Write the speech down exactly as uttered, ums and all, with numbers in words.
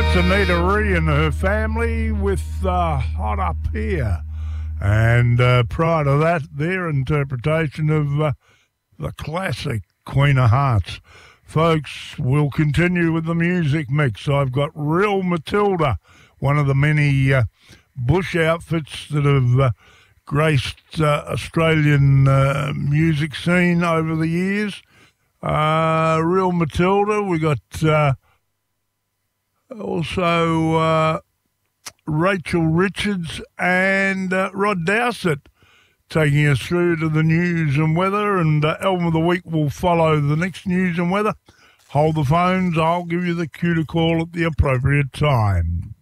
That's Anita Ree and her family with uh, Hot Up Here. And uh, prior to that, their interpretation of uh, the classic Queen of Hearts. Folks, we'll continue with the music mix. I've got Real Matilda, one of the many uh, bush outfits that have uh, graced uh, Australian uh, music scene over the years. Uh, Real Matilda, we got uh, also uh, Rachel Richards and uh, Rod Dowsett taking us through to the news and weather, and uh, Album of the Week will follow the next news and weather. Hold the phones, I'll give you the cue to call at the appropriate time.